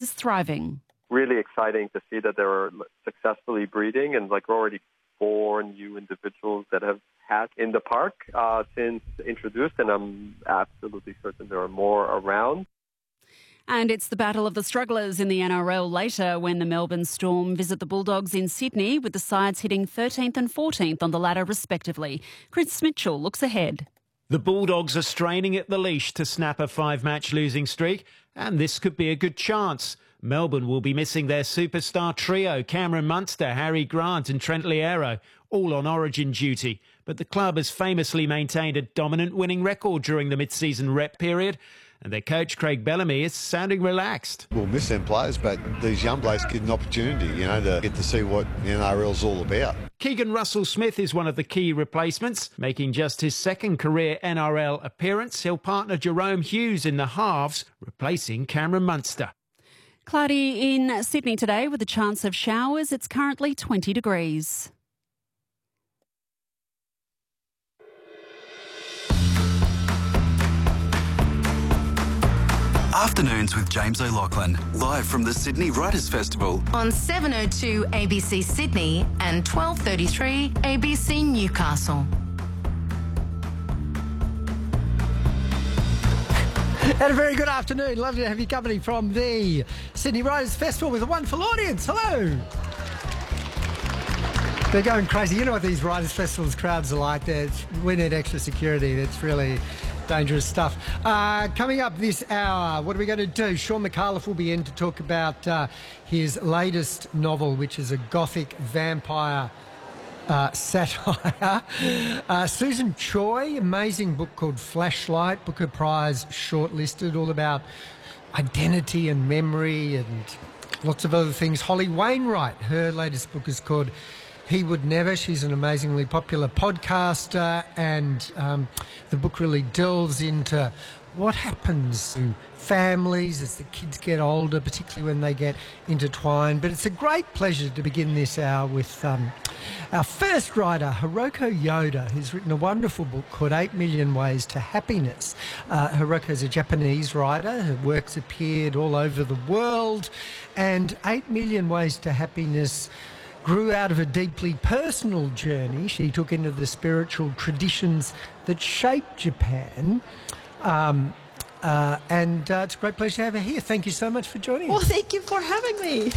is thriving. Really exciting to see that they're successfully breeding, and like already 4 new individuals that have had in the park since introduced, and I'm absolutely certain there are more around. And it's the battle of the strugglers in the NRL later when the Melbourne Storm visit the Bulldogs in Sydney, with the sides hitting 13th and 14th on the ladder respectively. Chris Mitchell looks ahead. The Bulldogs are straining at the leash to snap a 5-match losing streak, and this could be a good chance. Melbourne will be missing their superstar trio, Cameron Munster, Harry Grant and Trent Loiero, all on Origin duty. But the club has famously maintained a dominant winning record during the mid-season rep period, and their coach Craig Bellamy is sounding relaxed. We'll miss them players, but these young blokes get an opportunity, to get to see what the NRL's all about. Keegan Russell-Smith is one of the key replacements. Making just his second career NRL appearance, he'll partner Jerome Hughes in the halves, replacing Cameron Munster. Cloudy in Sydney today with a chance of showers. It's currently 20 degrees. Afternoons with James O'Loughlin, live from the Sydney Writers' Festival. On 7:02 ABC Sydney and 12:33 ABC Newcastle. And a very good afternoon. Lovely to have you company from the Sydney Writers' Festival with a wonderful audience. Hello. They're going crazy. You know what these Writers' Festivals crowds are like. We need extra security. That's really dangerous stuff. Coming up this hour, what are we going to do? Sean McAuliffe will be in to talk about his latest novel, which is a gothic vampire satire. Susan Choi, amazing book called Flashlight, Booker Prize shortlisted, all about identity and memory and lots of other things. Holly Wainwright, her latest book is called He Would Never. She's an amazingly popular podcaster, and the book really delves into what happens to families as the kids get older, particularly when they get intertwined. But it's a great pleasure to begin this hour with our first writer, Hiroko Yoda, who's written a wonderful book called 8 Million Ways to Happiness. Hiroko is a Japanese writer. Her works appeared all over the world, and 8 Million Ways to Happiness grew out of a deeply personal journey she took into the spiritual traditions that shaped Japan. And it's a great pleasure to have her here. Thank you so much for joining us. Well, thank you for having me.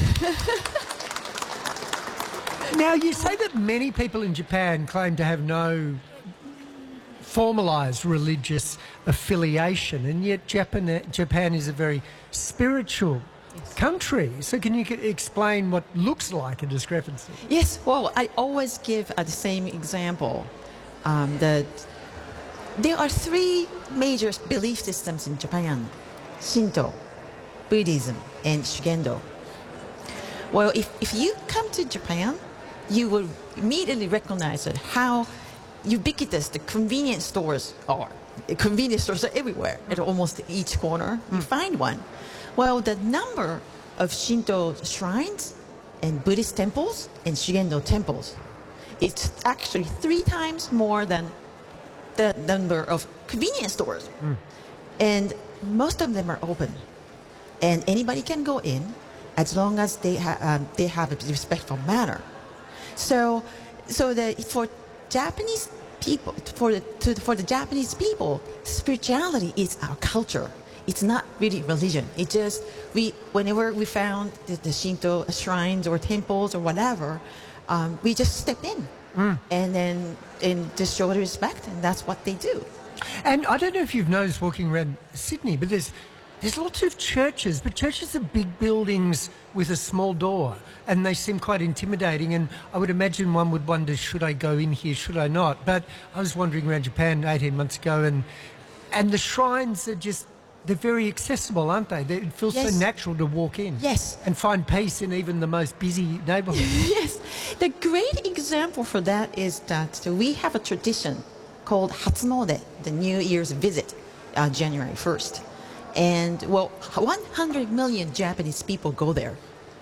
Now, you say that many people in Japan claim to have no formalised religious affiliation, and yet Japan is a very spiritual country. So can you explain what looks like a discrepancy? Yes, well, I always give the same example, that there are 3 major belief systems in Japan: Shinto, Buddhism, and Shugendo. Well, if you come to Japan, you will immediately recognize that how ubiquitous the convenience stores are. Convenience stores are everywhere. At almost each corner, you find one. Well, the number of Shinto shrines and Buddhist temples and Shugendo temples, it's actually 3 times more than the number of convenience stores. And most of them are open. And anybody can go in as long as they have a respectful manner. So for Japanese people, for the Japanese people, spirituality is our culture. It's not really religion. It's just whenever we found the Shinto shrines or temples or whatever, we just step in and just show respect, and that's what they do. And I don't know if you've noticed walking around Sydney, but there's lots of churches, but churches are big buildings with a small door, and they seem quite intimidating, and I would imagine one would wonder, should I go in here, should I not? But I was wandering around Japan 18 months ago, and the shrines are just, they're very accessible, aren't they? It feels so natural to walk in. Yes. And find peace in even the most busy neighbourhood. Yes. The great example for that is that we have a tradition called Hatsumode, the New Year's visit, January 1st. And, well, 100 million Japanese people go there.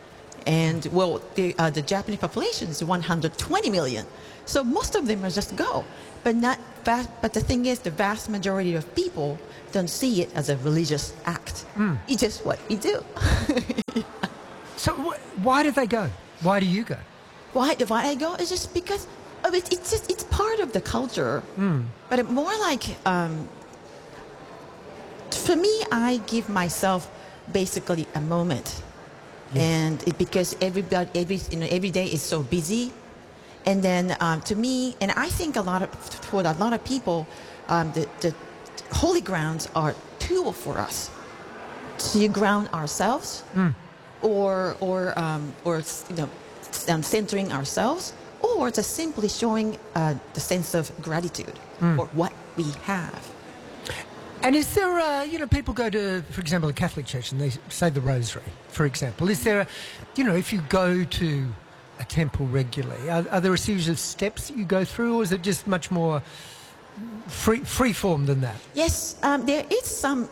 And well, the Japanese population is 120 million. So most of them are just go. But the thing is, the vast majority of people don't see it as a religious act. It's just what we do. So why do they go? Why do you go? Why I go is just because of it. It's part of the culture. But more like for me, I give myself basically a moment, and because every day is so busy, and then to me, and I think for a lot of people, the holy grounds are tool for us to ground ourselves, or centering ourselves, or just simply showing the sense of gratitude for what we have. And is there, people go to, for example, a Catholic church and they say the Rosary, for example. Is there, if you go to a temple regularly, are there a series of steps that you go through, or is it just much more free form than that? Yes, there is some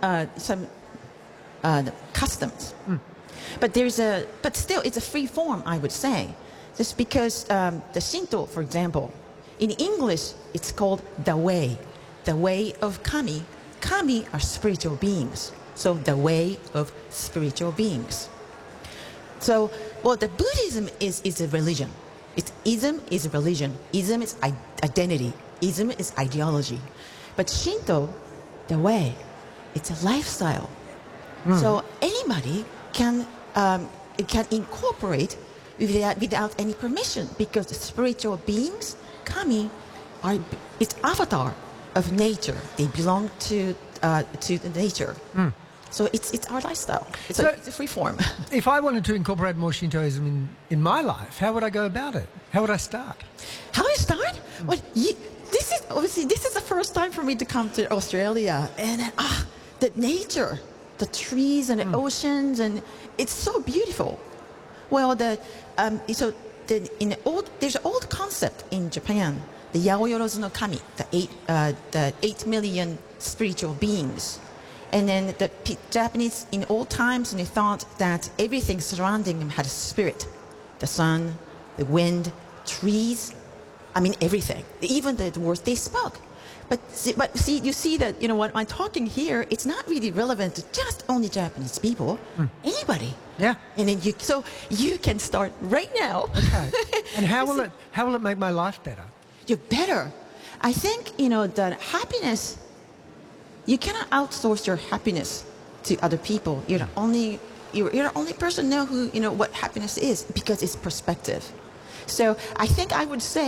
customs, but still it's a free form, I would say, just because the Shinto, for example, in English it's called the way of Kami. Kami are spiritual beings, so the way of spiritual beings. So, the Buddhism is a religion. Ism is a religion. Ism is identity. Ism is ideology. But Shinto, the way, it's a lifestyle. So anybody can incorporate without any permission, because the spiritual beings, Kami, it's avatar of nature. They belong to the nature. So it's our lifestyle. It's a free form. If I wanted to incorporate more Shintoism in my life, how would I go about it? How would I start? How do I start? Well, this is the first time for me to come to Australia, and the nature, the trees and the oceans, and it's so beautiful. Well, there's an old concept in Japan, the Yaoyorozu no Kami, the 8 million spiritual beings. And then the Japanese in old times, and they thought that everything surrounding them had a spirit. The sun, the wind, trees, everything. Even the words they spoke. But you see that, what I'm talking here, it's not really relevant to just only Japanese people. Anybody. Yeah. And then you can start right now. Okay. And how will it make my life better? You're better. I think, that happiness, you cannot outsource your happiness to other people. You're the only person know who, what happiness is, because it's perspective. So I think I would say